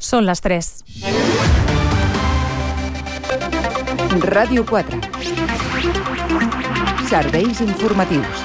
Són les 3. Ràdio 4. Serveis informatius.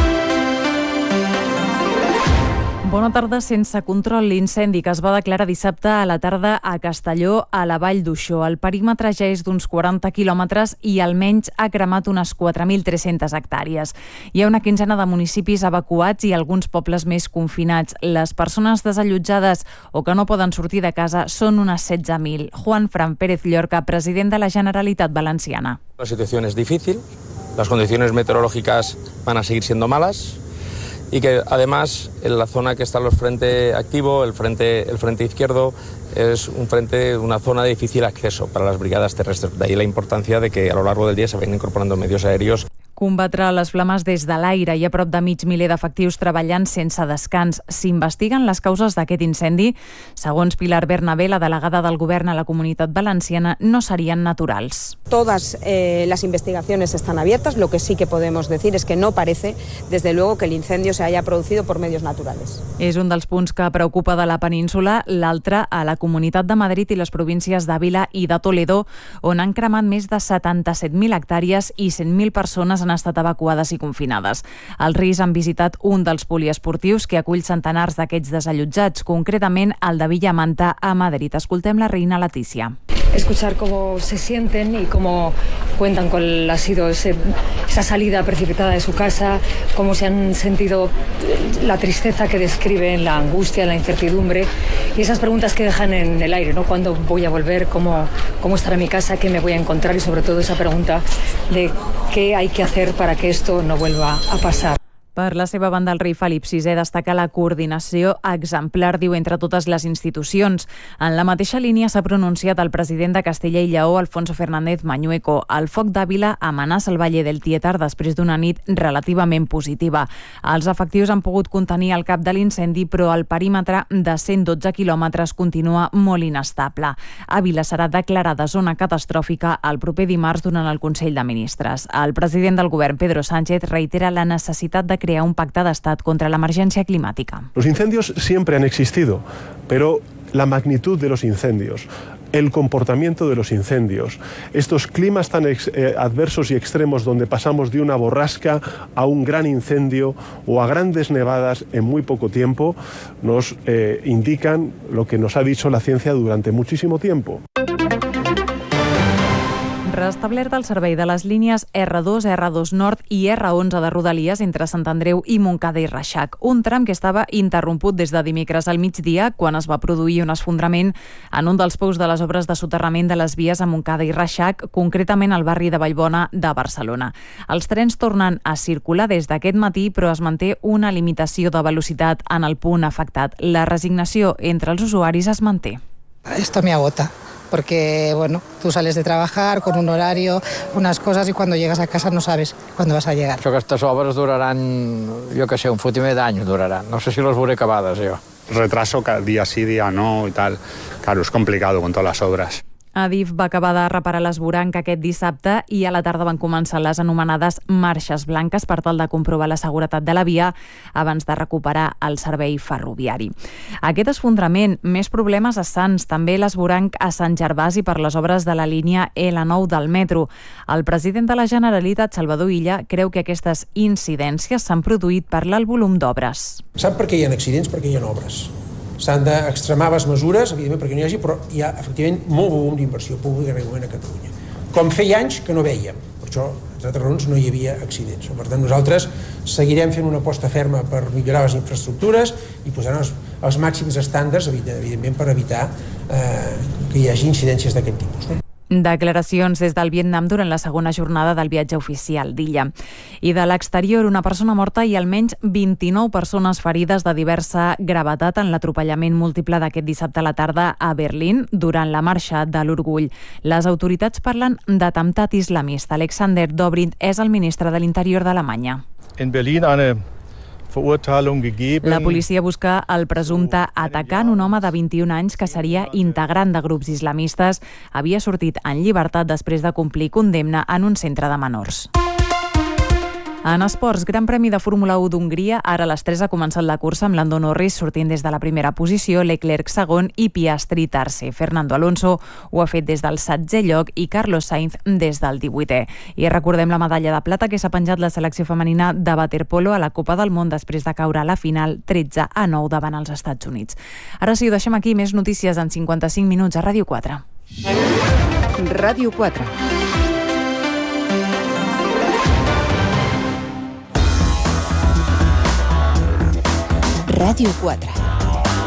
Bona tarda. Sense control, l'incendi que es va declarar dissabte a la tarda a Castelló, a la Vall d'Uixó. El perímetre ja és d'uns 40 quilòmetres i almenys ha cremat unes 4.300 hectàrees. Hi ha una quinzena de municipis evacuats i alguns pobles més confinats. Les persones desallotjades o que no poden sortir de casa són unes 16.000. Juan Fran Pérez Llorca, president de la Generalitat Valenciana. La situación es difícil, las condiciones meteorológicas van a seguir siendo malas y que además en la zona que está el frente activo, el frente izquierdo, es una zona de difícil acceso para las brigadas terrestres. De ahí la importancia de que a lo largo del día se vayan incorporando medios aéreos. Combatre les flames des de l'aire. Hi ha prop de mig miler d'efectius treballant sense descans. S'investiguen les causes d'aquest incendi. Segons Pilar Bernabé, la delegada del Govern a la Comunitat Valenciana, no serien naturals. Todas las investigaciones están abiertas. Lo que sí que podemos decir es que no parece, desde luego, que el incendio se haya producido por medios naturales. És un dels punts que preocupa de la península, l'altre a la Comunitat de Madrid i les províncies d'Àvila i de Toledo, on han cremat més de 77.000 hectàrees i 100.000 persones han estat evacuades i confinades. Els RIS han visitat un dels poliesportius que acull centenars d'aquests desallotjats, concretament el de Villamanta a Madrid. Escoltem la reina Letícia. Escuchar cómo se sienten y cómo cuentan cuál ha sido esa salida precipitada de su casa, cómo se han sentido la tristeza que describen, la angustia, la incertidumbre y esas preguntas que dejan en el aire, ¿no? ¿Cuándo voy a volver? ¿Cómo estará mi casa? ¿Qué me voy a encontrar? Y sobre todo esa pregunta de qué hay que hacer para que esto no vuelva a pasar. Per la seva banda, el rei Felip VI destaca la coordinació exemplar, diu, entre totes les institucions. En la mateixa línia s'ha pronunciat el president de Castella i Lleó, Alfonso Fernández Mañueco. El foc d'Àvila amenaça el Valle del Tietar després d'una nit relativament positiva. Els efectius han pogut contenir el cap de l'incendi, però el perímetre de 112 quilòmetres continua molt inestable. Àvila serà declarada zona catastròfica el proper dimarts durant el Consell de Ministres. El president del govern, Pedro Sánchez, reitera la necessitat de crear un pacte d'estat contra la emergencia climática. Los incendios siempre han existido, pero la magnitud de los incendios, el comportamiento de los incendios, estos climas tan adversos y extremos donde pasamos de una borrasca a un gran incendio o a grandes nevadas en muy poco tiempo, nos indican lo que nos ha dicho la ciencia durante muchísimo tiempo. Restablert el servei de les línies R2, R2 Nord i R11 de Rodalies entre Sant Andreu i Montcada i Reixac. Un tram que estava interromput des de dimecres al migdia, quan es va produir un esfondrament en un dels pous de les obres de soterrament de les vies a Montcada i Reixac, concretament al barri de Vallbona de Barcelona. Els trens tornen a circular des d'aquest matí, però es manté una limitació de velocitat en el punt afectat. La resignació entre els usuaris es manté. Esto me agota. Porque, bueno, tú sales de trabajar con un horario, unas cosas, y cuando llegas a casa no sabes cuándo vas a llegar. Aquestes obres duraran, jo què sé, un fotimer d'anys duraran. No sé si les veuré acabades, jo. Retraso día sí, día no y tal. Claro, es complicado con todas las obras. Adif va acabar de reparar l'esvoranc aquest dissabte i a la tarda van començar les anomenades marxes blanques per tal de comprovar la seguretat de la via abans de recuperar el servei ferroviari. Aquest esfondrament, més problemes a Sants, també l'esvoranc a Sant Gervasi per les obres de la línia L9 del metro. El president de la Generalitat, Salvador Illa, creu que aquestes incidències s'han produït per l'alt volum d'obres. Sap per què hi ha accidents? Perquè hi ha obres. S'han d'extremar les mesures, evidentment, perquè no hi hagi, però hi ha, efectivament, molt volum d'inversió pública en aquest moment a Catalunya. Com feia anys que no veiem. Per això, entre altres raons, no hi havia accidents. Per tant, nosaltres seguirem fent una aposta ferma per millorar les infraestructures i posant els màxims estàndards, evidentment, per evitar que hi hagi incidències d'aquest tipus. Declaracions des del Vietnam durant la segona jornada del viatge oficial d'Illa. I de l'exterior, una persona morta i almenys 29 persones ferides de diversa gravetat en l'atropellament múltiple d'aquest dissabte a la tarda a Berlín durant la marxa de l'orgull. Les autoritats parlen d'atemptat islamista. Alexander Dobrindt és el ministre de l'Interior d'Alemanya. En Berlín La policia busca el presumpte atacant, un home de 21 anys que seria integrant de grups islamistes. Havia sortit en llibertat després de complir condemna en un centre de menors. En esports, Gran Premi de Fórmula 1 d'Hongria. Ara a les 3 ha començat la cursa amb Lando Norris sortint des de la primera posició, Leclerc segon i Piastri tercer. Fernando Alonso ho ha fet des del 7è lloc i Carlos Sainz des del 18è. I recordem la medalla de plata que s'ha penjat la selecció femenina de waterpolo a la Copa del Món després de caure a la final 13-9 davant els Estats Units. Ara sí, ho deixem aquí. Més notícies en 55 minuts a Ràdio 4. Ràdio 4. Ràdio 4.